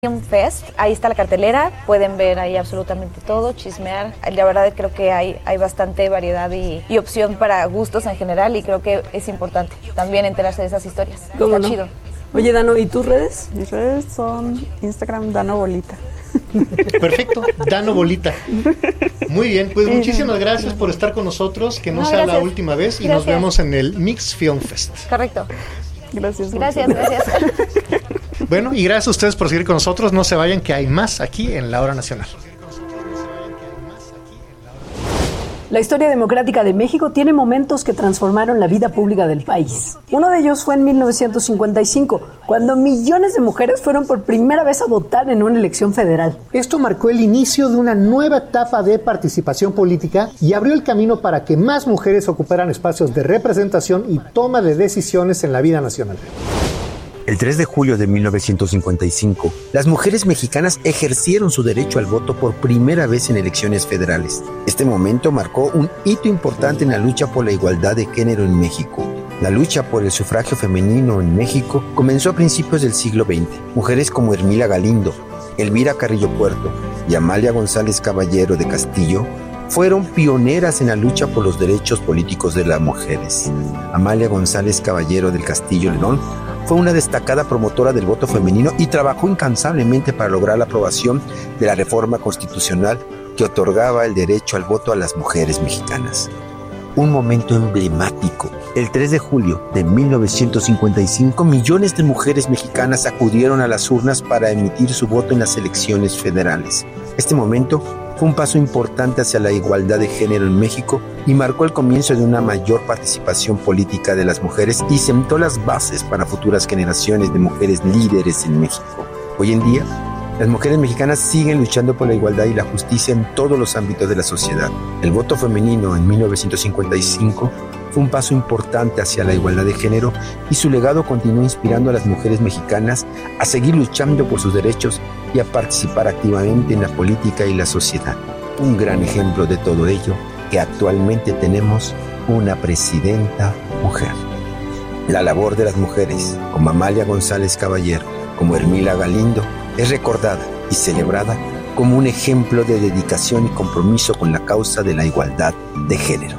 Fest, ahí está la cartelera, pueden ver ahí absolutamente todo, chismear. La verdad creo que hay bastante variedad y opción para gustos en general, y creo que es importante también enterarse de esas historias. ¿Cómo Está no? chido. Oye, Dano, ¿y tus redes? Mis redes son Instagram Dano Bolita. Perfecto, Dano Bolita. Muy bien, pues muchísimas gracias por estar con nosotros, que no sea la última vez, y nos vemos en el Mix Film Fest. Correcto. Gracias. Gracias. Bueno, y gracias a ustedes por seguir con nosotros. No se vayan, que hay más aquí en La Hora Nacional. La historia democrática de México tiene momentos que transformaron la vida pública del país. Uno de ellos fue en 1955, cuando millones de mujeres fueron por primera vez a votar en una elección federal. Esto marcó el inicio de una nueva etapa de participación política y abrió el camino para que más mujeres ocuparan espacios de representación y toma de decisiones en la vida nacional. El 3 de julio de 1955, las mujeres mexicanas ejercieron su derecho al voto por primera vez en elecciones federales. Este momento marcó un hito importante en la lucha por la igualdad de género en México. La lucha por el sufragio femenino en México comenzó a principios del siglo XX. Mujeres como Ermila Galindo, Elvira Carrillo Puerto y Amalia González Caballero de Castillo fueron pioneras en la lucha por los derechos políticos de las mujeres. Amalia González Caballero del Castillo León fue una destacada promotora del voto femenino y trabajó incansablemente para lograr la aprobación de la reforma constitucional que otorgaba el derecho al voto a las mujeres mexicanas. Un momento emblemático. El 3 de julio de 1955, millones de mujeres mexicanas acudieron a las urnas para emitir su voto en las elecciones federales. Este momento fue un paso importante hacia la igualdad de género en México y marcó el comienzo de una mayor participación política de las mujeres y sentó las bases para futuras generaciones de mujeres líderes en México. Hoy en día, las mujeres mexicanas siguen luchando por la igualdad y la justicia en todos los ámbitos de la sociedad. El voto femenino en 1955 fue un paso importante hacia la igualdad de género y su legado continúa inspirando a las mujeres mexicanas a seguir luchando por sus derechos y a participar activamente en la política y la sociedad. Un gran ejemplo de todo ello, que actualmente tenemos una presidenta mujer. La labor de las mujeres, como Amalia González Caballero, como Ermila Galindo, es recordada y celebrada como un ejemplo de dedicación y compromiso con la causa de la igualdad de género.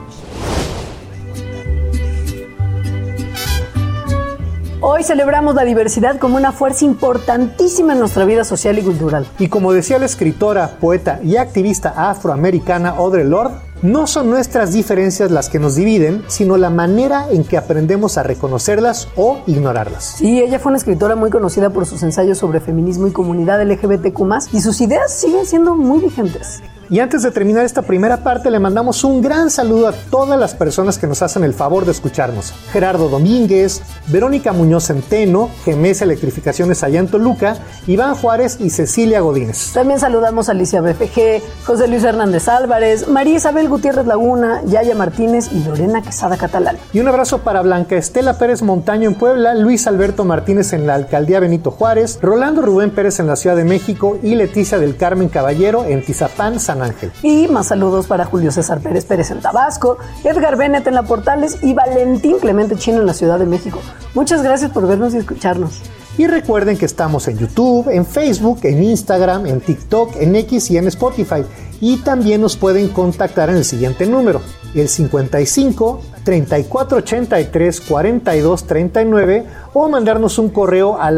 Hoy celebramos la diversidad como una fuerza importantísima en nuestra vida social y cultural. Y como decía la escritora, poeta y activista afroamericana Audre Lorde, no son nuestras diferencias las que nos dividen, sino la manera en que aprendemos a reconocerlas o ignorarlas. Sí, ella fue una escritora muy conocida por sus ensayos sobre feminismo y comunidad LGBTQ+, y sus ideas siguen siendo muy vigentes. Y antes de terminar esta primera parte, le mandamos un gran saludo a todas las personas que nos hacen el favor de escucharnos. Gerardo Domínguez, Verónica Muñoz Centeno, GMS Electrificaciones allá en Toluca, Iván Juárez y Cecilia Godínez. También saludamos a Alicia BFG, José Luis Hernández Álvarez, María Isabel Gutiérrez Laguna, Yaya Martínez y Lorena Quesada Catalán. Y un abrazo para Blanca Estela Pérez Montaño en Puebla, Luis Alberto Martínez en la Alcaldía Benito Juárez, Rolando Rubén Pérez en la Ciudad de México y Leticia del Carmen Caballero en Tizapán, San Ángel. Y más saludos para Julio César Pérez Pérez en Tabasco, Edgar Bennett en La Portales y Valentín Clemente Chino en la Ciudad de México. Muchas gracias por vernos y escucharnos. Y recuerden que estamos en YouTube, en Facebook, en Instagram, en TikTok, en X y en Spotify. Y también nos pueden contactar en el siguiente número, el 55 34 83 42 39, o mandarnos un correo a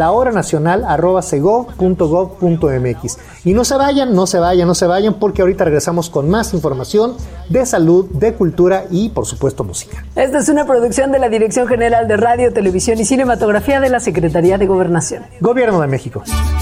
lahoranacional@sego.gov.mx. Y no se vayan, porque ahorita regresamos con más información de salud, de cultura y, por supuesto, música. Esta es una producción de la Dirección General de Radio, Televisión y Cinematografía de la Secretaría de Gobernación. Gobierno de México.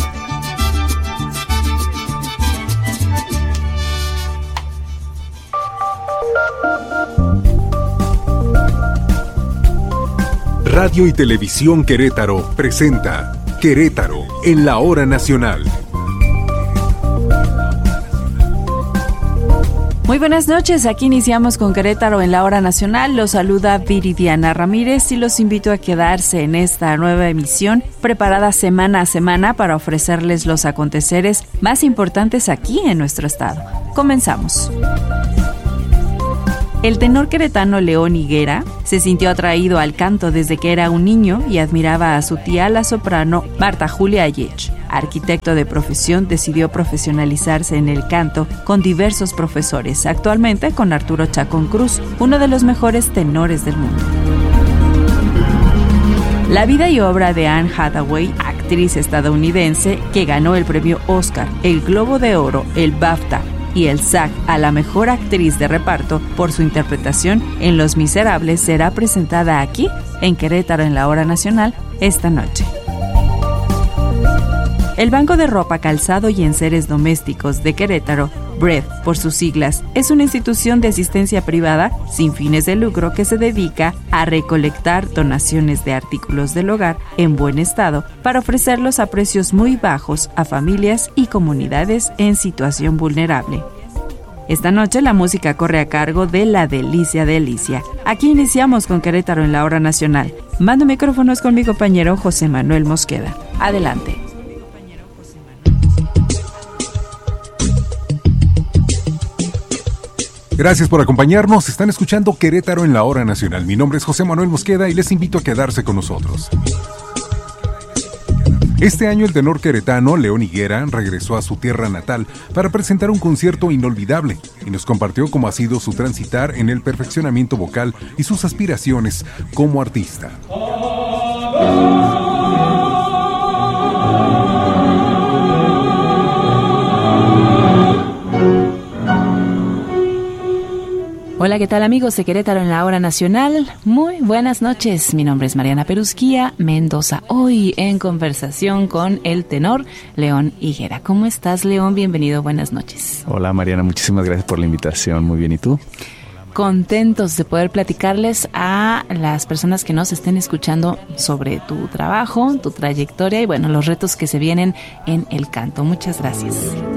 Radio y Televisión Querétaro presenta Querétaro en la Hora Nacional. Muy buenas noches, aquí iniciamos con Querétaro en la Hora Nacional. Los saluda Viridiana Ramírez y los invito a quedarse en esta nueva emisión, preparada semana a semana para ofrecerles los aconteceres más importantes aquí en nuestro estado. Comenzamos. El tenor queretano León Higuera se sintió atraído al canto desde que era un niño y admiraba a su tía, la soprano Marta Julia Ayech. Arquitecto de profesión, decidió profesionalizarse en el canto con diversos profesores, actualmente con Arturo Chacón Cruz, uno de los mejores tenores del mundo. La vida y obra de Anne Hathaway, actriz estadounidense que ganó el premio Oscar, el Globo de Oro, el BAFTA y el SAG a la mejor actriz de reparto por su interpretación en Los Miserables, será presentada aquí, en Querétaro, en la Hora Nacional, esta noche. El Banco de Ropa, Calzado y Enseres Domésticos de Querétaro, BRED por sus siglas, es una institución de asistencia privada sin fines de lucro que se dedica a recolectar donaciones de artículos del hogar en buen estado para ofrecerlos a precios muy bajos a familias y comunidades en situación vulnerable. Esta noche la música corre a cargo de La Delicia de Alicia. Aquí iniciamos con Querétaro en la Hora Nacional. Mando micrófonos con mi compañero José Manuel Mosqueda. Adelante. Gracias por acompañarnos. Están escuchando Querétaro en la Hora Nacional. Mi nombre es José Manuel Mosqueda y les invito a quedarse con nosotros. Este año el tenor queretano León Higuera regresó a su tierra natal para presentar un concierto inolvidable y nos compartió cómo ha sido su transitar en el perfeccionamiento vocal y sus aspiraciones como artista. Hola, ¿qué tal amigos de Querétaro en la Hora Nacional? Muy buenas noches, mi nombre es Mariana Perusquía Mendoza, hoy en conversación con el tenor León Higuera. ¿Cómo estás, León? Bienvenido, buenas noches. Hola Mariana, muchísimas gracias por la invitación, muy bien, ¿y tú? Contentos de poder platicarles a las personas que nos estén escuchando sobre tu trabajo, tu trayectoria y bueno, los retos que se vienen en el canto. Muchas gracias.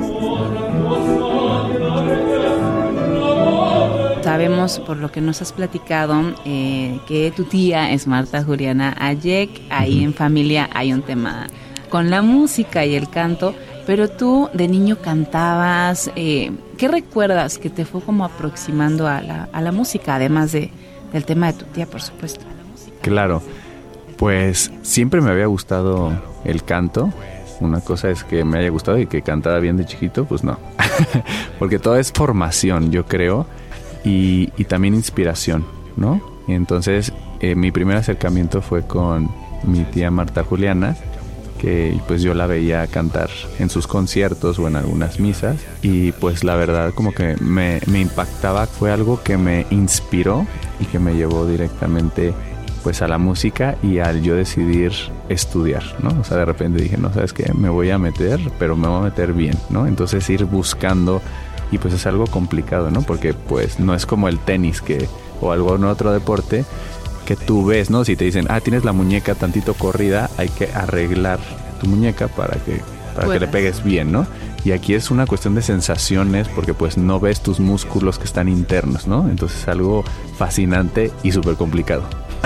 Sabemos, por lo que nos has platicado, que tu tía es Marta Juliana Ayech. Ahí en familia hay un tema con la música y el canto, pero tú de niño cantabas. ¿Qué recuerdas que te fue como aproximando a la música, además del tema de tu tía, por supuesto? Claro, pues siempre me había gustado el canto. Una cosa es que me haya gustado y que cantara bien de chiquito, pues no. Porque todo es formación, yo creo. Y también inspiración, ¿no? Y entonces mi primer acercamiento fue con mi tía Marta Juliana, que pues yo la veía cantar en sus conciertos o en algunas misas y pues la verdad como que me impactaba, fue algo que me inspiró y que me llevó directamente pues a la música y al yo decidir estudiar, ¿no? O sea, de repente dije, no, ¿sabes qué? Me voy a meter, pero me voy a meter bien, ¿no? Entonces ir buscando. Y pues es algo complicado, ¿no? Porque pues no es como el tenis o algún otro deporte que tú ves, ¿no? Si te dicen, tienes la muñeca tantito corrida, hay que arreglar tu muñeca para que le pegues bien, ¿no? Y aquí es una cuestión de sensaciones porque pues no ves tus músculos que están internos, ¿no? Entonces es algo fascinante y súper complicado.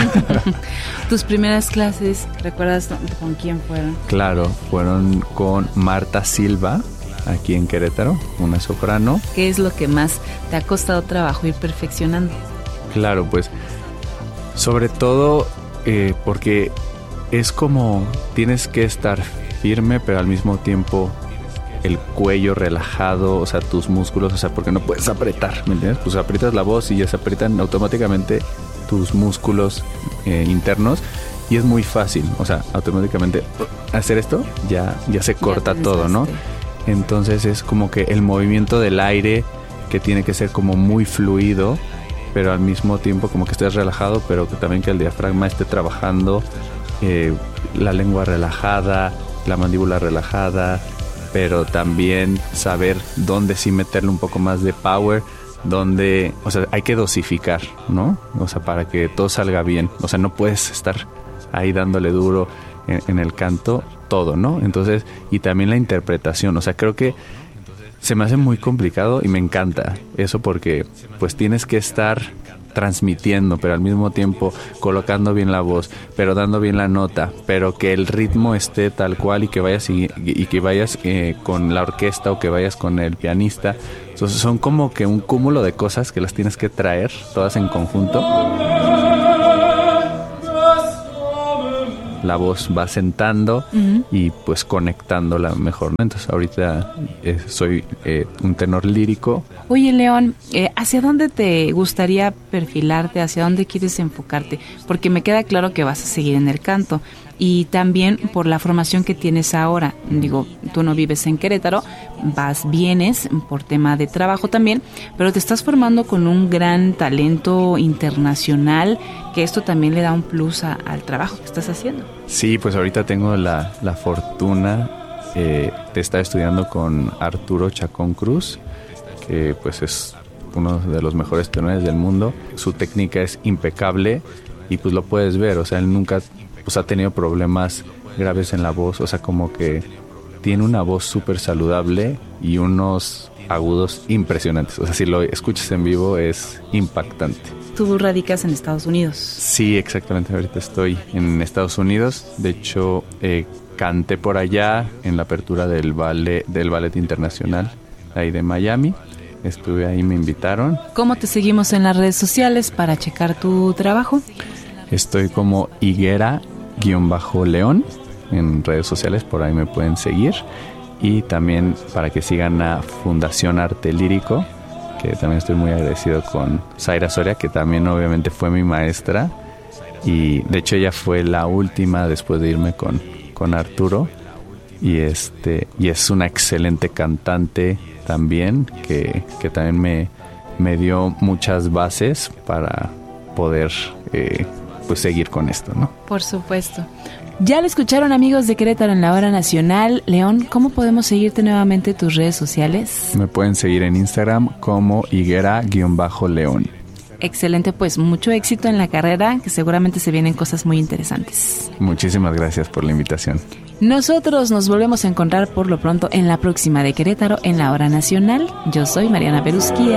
¿Tus primeras clases, recuerdas con quién fueron? Claro, fueron con Marta Silva, aquí en Querétaro, una soprano. ¿Qué es lo que más te ha costado trabajo ir perfeccionando? Claro, pues sobre todo porque es como tienes que estar firme, pero al mismo tiempo el cuello relajado, o sea, tus músculos, o sea, porque no puedes apretar, ¿me entiendes? Pues aprietas la voz y ya se aprietan automáticamente tus músculos internos y es muy fácil, o sea, automáticamente hacer esto, ya se corta todo, ¿no? Entonces es como que el movimiento del aire que tiene que ser como muy fluido, pero al mismo tiempo como que estés relajado, pero que también que el diafragma esté trabajando, la lengua relajada, la mandíbula relajada, pero también saber dónde sí meterle un poco más de power, dónde, o sea, hay que dosificar, ¿no? O sea, para que todo salga bien, o sea, no puedes estar ahí dándole duro en el canto todo, ¿no? Entonces, y también la interpretación, o sea, creo que se me hace muy complicado y me encanta eso porque pues tienes que estar transmitiendo, pero al mismo tiempo colocando bien la voz, pero dando bien la nota, pero que el ritmo esté tal cual y que vayas con la orquesta o que vayas con el pianista. Entonces son como que un cúmulo de cosas que las tienes que traer todas en conjunto. La voz va sentando y pues conectándola mejor, ¿no? Entonces ahorita soy un tenor lírico. Oye, León, ¿hacia dónde te gustaría perfilarte? ¿Hacia dónde quieres enfocarte? Porque me queda claro que vas a seguir en el canto. Y también por la formación que tienes ahora. Digo, tú no vives en Querétaro, vienes por tema de trabajo también, pero te estás formando con un gran talento internacional, que esto también le da un plus al trabajo que estás haciendo. Sí, pues ahorita tengo la fortuna de estar estudiando con Arturo Chacón Cruz, que pues es uno de los mejores tenores del mundo. Su técnica es impecable y pues lo puedes ver, o sea, él nunca ha tenido problemas graves en la voz, o sea, como que tiene una voz súper saludable y unos agudos impresionantes. O sea, si lo escuchas en vivo es impactante. ¿Tú radicas en Estados Unidos? Sí, exactamente, ahorita estoy en Estados Unidos. De hecho, canté por allá en la apertura del ballet internacional ahí de Miami. Estuve ahí, me invitaron. ¿Cómo te seguimos en las redes sociales para checar tu trabajo? Estoy como Higuera-León en redes sociales, por ahí me pueden seguir. Y también para que sigan a Fundación Arte Lírico, que también estoy muy agradecido con Zaira Soria, que también obviamente fue mi maestra. Y de hecho ella fue la última después de irme con Arturo. Y es una excelente cantante también, que también me dio muchas bases para poder pues seguir con esto, ¿no? Por supuesto. Ya lo escucharon, amigos de Querétaro en la Hora Nacional. León, ¿cómo podemos seguirte nuevamente tus redes sociales? Me pueden seguir en Instagram como Higuera-León. Excelente, pues mucho éxito en la carrera, que seguramente se vienen cosas muy interesantes. Muchísimas gracias por la invitación. Nosotros nos volvemos a encontrar por lo pronto en la próxima de Querétaro en la Hora Nacional. Yo soy Mariana Perusquía.